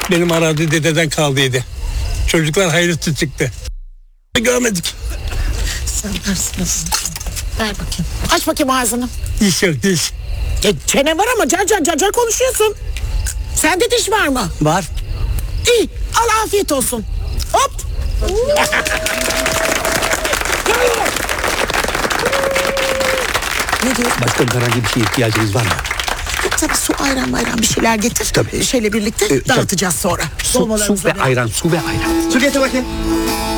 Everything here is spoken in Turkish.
Benim arazi dededen kaldıydı. Çocuklar hayırlısı çıktı. Görmedik. Sen varsınız. Ver bakayım. Aç bakayım ağzını. Diş yok diş. Çene var ama car car car car konuşuyorsun. Sende diş var mı? Var. İyi, al afiyet olsun. Hop. Ne diyor? Başkanım herhangi bir şeye ihtiyacınız var mı? Yok tabii, su ayran bir şeyler getir. Tabii. Şeyle birlikte dağıtacağız sonra. Su ve ayran, su ve ayran. Su getir bakayım.